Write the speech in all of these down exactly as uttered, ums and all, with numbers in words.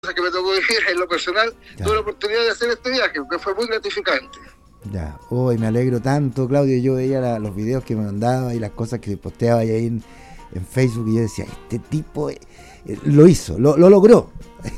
que me tocó vivir en lo personal, ya. tuve la oportunidad de hacer este viaje, que fue muy gratificante. Ya, hoy me alegro tanto, Claudio. Yo veía la, los videos que me mandaba y las cosas que posteaba ahí en, en Facebook y yo decía, este tipo eh, lo hizo, lo, lo logró.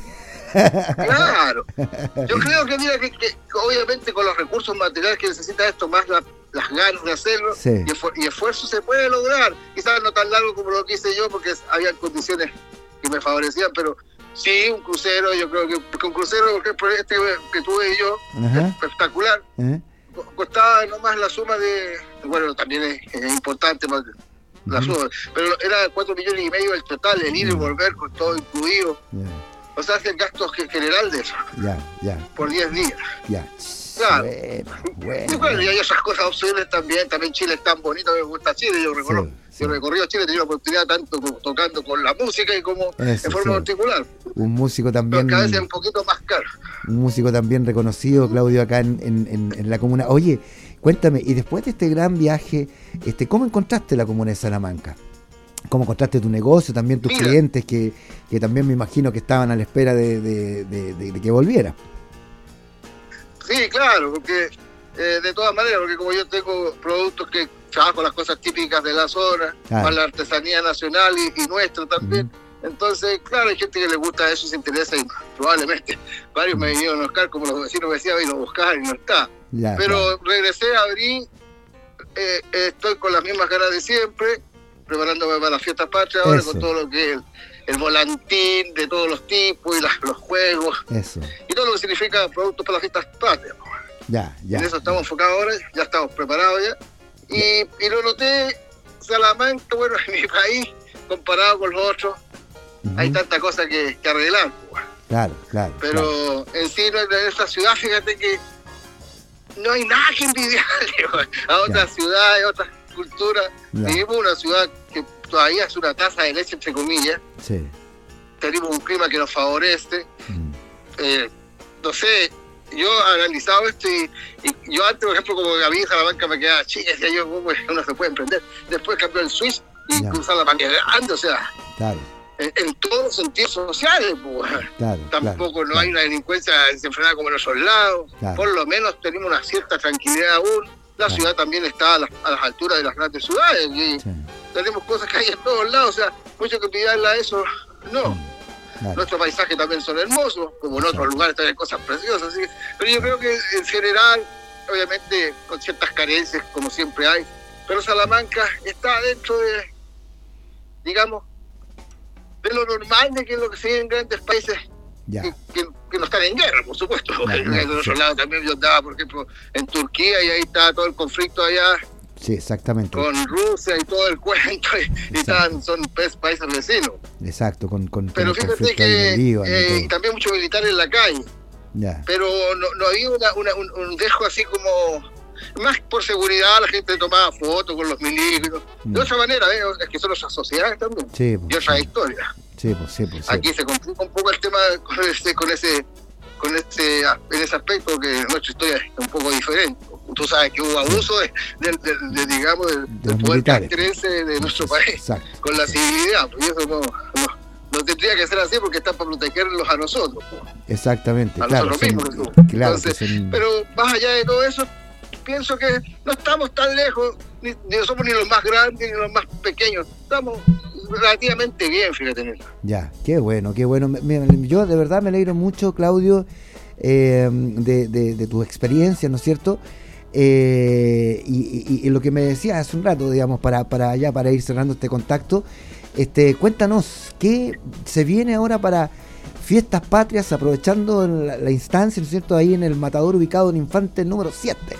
Claro, yo creo que, mira, que, que obviamente con los recursos materiales que necesita esto, más la, las ganas de hacerlo, sí. y, esfu- y esfuerzo se puede lograr. Quizás no tan largo como lo que hice yo, porque había condiciones que me favorecían, pero sí, un crucero, yo creo que, que un crucero, por ejemplo, este que tuve yo, Ajá. espectacular, ¿Eh? costaba nomás la suma de, bueno, también es, es importante más la Ujú. suma, pero era cuatro millones y medio el total, el ir y volver con todo incluido. Ya, O sea, es el gasto ge- general de eso, ya, ya, por diez días. ya. Claro. Bueno, Y bueno. bueno, y hay otras cosas opciones también. También Chile es tan bonito, me gusta Chile. Yo reconozco, Sí, sí. yo recorrido Chile, he tenido la oportunidad tanto como tocando con la música y como Eso, en forma sí. particular. Un músico Pero también, que a veces es un poquito más caro. un músico también reconocido, Claudio, acá en, en, en, en la comuna. Oye, cuéntame, y después de este gran viaje, este, ¿cómo encontraste la comuna de Salamanca? ¿Cómo encontraste tu negocio, también tus Mira. clientes que, que también me imagino que estaban a la espera de, de, de, de- de que volviera? Sí, claro, porque eh, de todas maneras, porque como yo tengo productos que trabajo las cosas típicas de la zona, Claro. más la artesanía nacional y, y nuestra también. Entonces, claro, hay gente que le gusta eso y se interesa y probablemente varios me vinieron a buscar, como los vecinos me decían, y lo buscaban y no está. Ya, Pero regresé, abrí, eh, eh, estoy con las mismas ganas de siempre, preparándome para las fiestas patrias ahora Eso. con todo lo que es el, el volantín de todos los tipos y las- los juegos claro, eso, y todo lo que significa productos para las fiestas patrias. ya, ya. En eso estamos enfocados ahora, ya estamos preparados ya. Y, y lo noté, Salamanca, bueno, en mi país, comparado con los otros, Ujú. hay tanta cosa que, que arreglar. Pues. Claro, claro. Pero en sí, no- en esta ciudad, fíjate que no hay nada que envidiarle pues, a otras Ya. ciudades, a otras culturas. Ya. Vivimos en una ciudad que todavía es una taza de leche, entre comillas. Claro. Sí. Tenemos un clima que nos favorece. Mm. Eh, no sé, yo he analizado esto y, y yo antes, por ejemplo, como a mí en Salamanca me quedaba chica, decía yo, ¿cómo uno se puede emprender? Después cambió el Switch y Ya. cruzar la banca grande, o sea, Claro, en, en todos los sentidos sociales, pues. claro. Tampoco claro, no claro. hay una delincuencia desenfrenada como en otros lados. Claro. Por lo menos tenemos una cierta tranquilidad aún. La Claro. ciudad también está a las, a las alturas de las grandes ciudades y Sí. tenemos cosas que hay en todos lados. O sea, mucho que envidiarle a eso, no. Mm. Claro. Nuestros paisajes también son hermosos, como en Exacto. otros lugares también hay cosas preciosas. ¿Sí? Pero yo creo que en general, obviamente con ciertas carencias, como siempre hay, pero Salamanca está dentro de, digamos, de lo normal de que es lo que se ve en grandes países Ya. que, que- que no están en guerra, por supuesto. Porque No, no, en otro sí. lado también yo andaba, por ejemplo, en Turquía y ahí está todo el conflicto allá Sí, exactamente. con Rusia y todo el cuento, y, y Exacto. están, son pues, países vecinos. Exacto, con, con, con Pero el fíjate conflicto ahí que en el Líbano y eh, todo. y también muchos militares en la calle, Ya. pero no, no había una, una- un, un dejo así como, más por seguridad, la gente tomaba fotos con los milicos, Mm. de otra manera, ¿eh? Es que son otras sociedades también, Sí, y pues, otra sí, historia. sí, pues, sí, pues, sí. Aquí se complica un poco el tema con ese, con ese, con ese, en ese aspecto que nuestra historia es un poco diferente. Tú sabes que hubo abuso de, de, de- de, digamos, del, De del los poder militares. castrense de nuestro país Exacto. con la civilidad, pues, y eso no, no, no tendría que ser así porque están para protegerlos a nosotros, pues, Exactamente, a claro. nosotros son- mismos. ¿no? claro, Entonces, que son- pero más allá de todo eso, pienso que no estamos tan lejos, ni, ni somos ni los más grandes ni los más pequeños, estamos relativamente bien, fíjate. Ya, qué bueno, qué bueno. Me- me- yo de verdad me alegro mucho, Claudio, eh, de, de, de tu experiencia, ¿no es cierto? Eh, y, y- y lo que me decías hace un rato, digamos, para, para allá, para ir cerrando este contacto, este, cuéntanos, ¿qué se viene ahora para Fiestas Patrias, aprovechando la, la instancia, ¿no es cierto?, ahí en el Matador, ubicado en Infante número siete.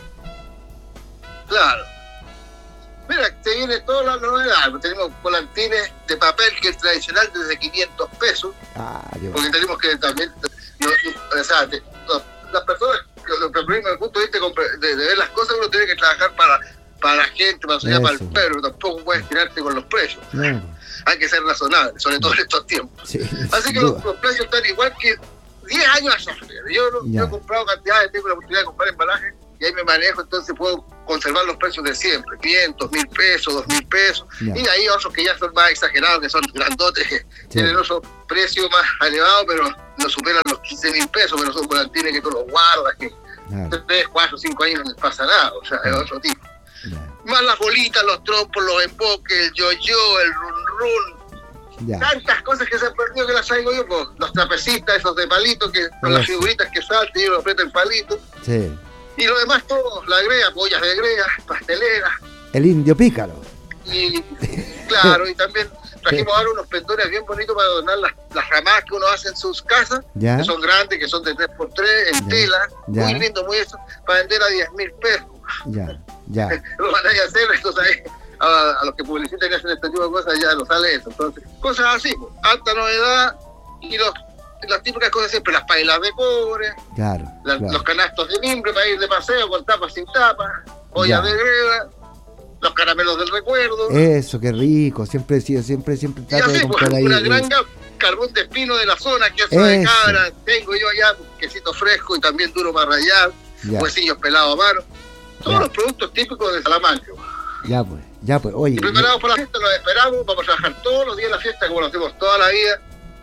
Claro. Mira, te viene toda la novedad. Tenemos volantines de papel que es tradicional desde quinientos pesos, Ah, qué porque tenemos que también, no, no, o sea, te- no, las personas, lo que desde el punto de vista de, compre- de- de ver las cosas, uno tiene que trabajar para, para la gente, para la sociedad, para el Eso. pueblo, tampoco puedes tirarte con los precios. no, Hay que ser razonable, sobre todo en estos tiempos. sí, Así sin que los, duda. los precios están igual que diez años atrás. Yo, no- Ya. yo he comprado cantidades, tengo la oportunidad de comprar embalajes y ahí me manejo, entonces puedo conservar los precios de siempre, quinientos, mil pesos, dos mil pesos, yeah. y hay otros que ya son más exagerados, que son grandotes, que sí. tienen otro precio más elevado, pero no superan los quince mil pesos, pero son volantines que tú los guardas, que claro. tres, cuatro, cinco años no les pasa nada, o sea, claro. es otro tipo. Yeah. Más las bolitas, los trompos, los emboques, el yo-yo, el run-run, yeah. tantas cosas que se han perdido que las traigo yo, pues, los trapecistas, esos de palito, que con Eso. las figuritas que saltan y uno aprieta el palito. Sí. Y lo demás todo, la grega, pollas de grega, pasteleras. El indio pícaro. Y claro, y también trajimos ahora unos pendones bien bonitos para adornar las, las ramadas que uno hace en sus casas, ¿Ya? que son grandes, que son de tres por tres, en ¿Ya? tela, ¿Ya? muy lindo, muy eso, para vender a diez mil pesos. Ya, ya. Lo van a hacer, entonces a, a los que publicitan y hacen este tipo de cosas ya no sale eso. Entonces, cosas así, pues, alta novedad, y los las típicas cosas siempre, las pailas de cobre, claro, la, claro. los canastos de mimbre para ir de paseo con tapas sin tapas, ollas de greda, los caramelos del recuerdo. Eso, qué rico, siempre siempre siempre trato así, de comprar pues, ahí. Una gran carbón de espino de la zona, queso de cabra, tengo yo allá, quesito fresco y también duro para rallar, huesillos pelados a mano, todos ya. los productos típicos de Salamanca. Ya pues, ya pues, oye. Y preparados para la fiesta, los esperamos, vamos a trabajar todos los días en la fiesta como lo hacemos toda la vida.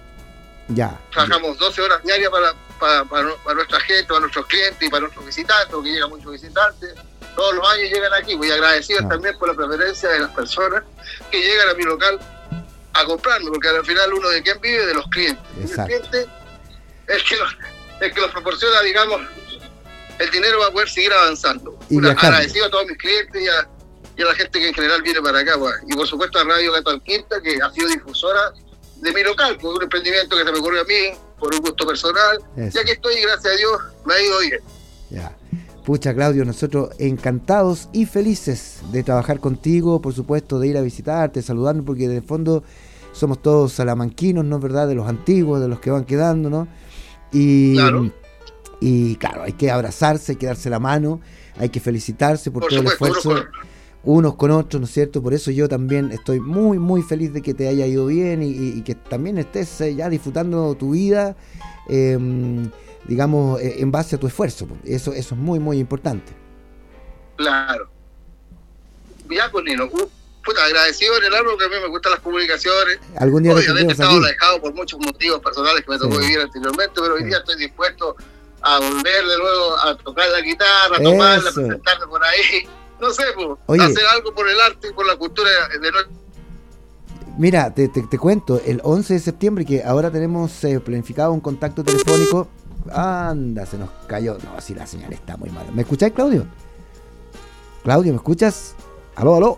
Ya. Trabajamos doce horas diarias para, para, para, para nuestra gente, para nuestros clientes y para nuestros visitantes, porque llegan muchos visitantes. Todos los años llegan aquí, muy agradecidos ah. también por la preferencia de las personas que llegan a mi local a comprarme, porque al final uno de quién vive, de los clientes. Exacto. El cliente es que, los, es que los proporciona, digamos, el dinero va a poder seguir avanzando. Una, agradecido a todos mis clientes y a, y a la gente que en general viene para acá, pues. Y por supuesto a Radio Gato Alquinta, que ha sido difusora de mi local, por un emprendimiento que se me ocurrió a mí, por un gusto personal. Eso. Ya que estoy, gracias a Dios, me ha ido bien. Ya. Pucha, Claudio, nosotros encantados y felices de trabajar contigo, por supuesto, de ir a visitarte, saludarnos, porque en el fondo somos todos salamanquinos, ¿no es verdad? De los antiguos, de los que van quedando, ¿no? Y claro, y, claro hay que abrazarse, hay que darse la mano, hay que felicitarse por, por todo supuesto, el esfuerzo. Unos con otros, ¿no es cierto? Por eso yo también estoy muy, muy feliz de que te haya ido bien y, y, y que también estés eh, ya disfrutando tu vida, eh, digamos, eh, en base a tu esfuerzo. Eso, eso es muy, muy importante. Claro. Ya, pues, Nino, uh, puta, agradecido en el árbol, que a mí me gustan las comunicaciones. Algún día obviamente he estado alejado por muchos motivos personales que me tocó sí. vivir anteriormente, pero hoy sí. día estoy dispuesto a volver de nuevo a tocar la guitarra, a tomarla, a presentarme por ahí. No sé, pues, Oye, hacer algo por el arte y por la cultura de nuestro. Mira, te, te, te cuento, el once de septiembre, que ahora tenemos eh, planificado un contacto telefónico. Anda, se nos cayó. No, si la señal está muy mala. ¿Me escucháis, Claudio? Claudio, ¿me escuchas? Aló, aló.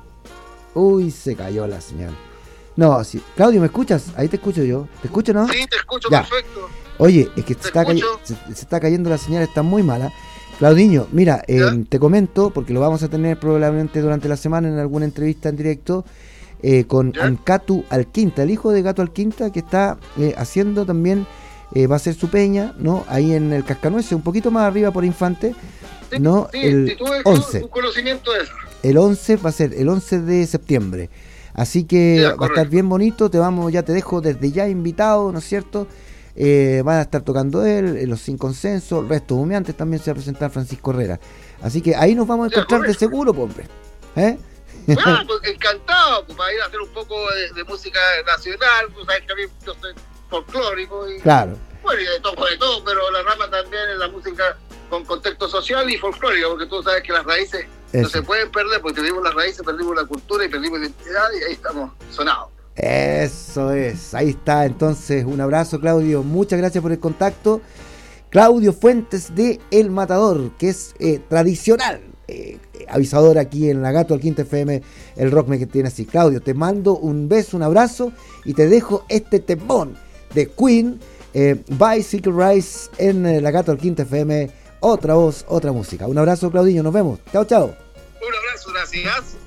Uy, se cayó la señal. No, si, Claudio, ¿me escuchas? Ahí te escucho yo. ¿Te escucho, no? Sí, te escucho ya. Perfecto. Oye, es que se está, cay- se, se está cayendo la señal, está muy mala. Claudiño, mira, eh, te comento, porque lo vamos a tener probablemente durante la semana en alguna entrevista en directo, eh, con ¿Ya? Ancatu Alquinta, el hijo de Gato Alquinta, que está eh, haciendo también, eh, va a ser su peña, ¿no? Ahí en el Cascanueces, un poquito más arriba por Infante, sí, ¿no? Sí, el sí, tuve, once. Un conocimiento de eso. El once va a ser el once de septiembre. Así que ya, va correcto. a estar bien bonito, te vamos, ya te dejo desde ya invitado, ¿no es cierto? Eh, van a estar tocando él, eh, los Sin Consenso, Restos Humeantes, también se va a presentar Francisco Herrera. Así que ahí nos vamos a encontrar de seguro, hombre. ¿Eh? Bueno, pues encantado, pues, para ir a hacer un poco de, de música nacional, pues sabes que a mí yo soy folclórico y, claro. Bueno, y de todo, de todo, pero la rama también es la música con contexto social y folclórico, porque tú sabes que las raíces Eso. no se pueden perder, porque perdimos las raíces, perdimos la cultura y perdimos la identidad y ahí estamos sonados. Eso es, ahí está. Entonces, un abrazo, Claudio, muchas gracias por el contacto. Claudio Fuentes de El Matador, que es eh, tradicional eh, avisador aquí en la Gato Alquinta F M, el rock me que tiene así. Claudio, te mando un beso, un abrazo y te dejo este temón de Queen, eh, Bicycle Rise en eh, la Gato Alquinta F M, otra voz, otra música. Un abrazo, Claudinho, nos vemos. Chao, chao. Un abrazo, gracias.